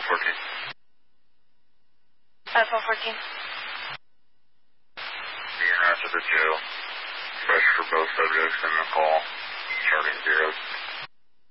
14. 414. Being route to the jail. Fresh for both subjects in the call. Charting zeros.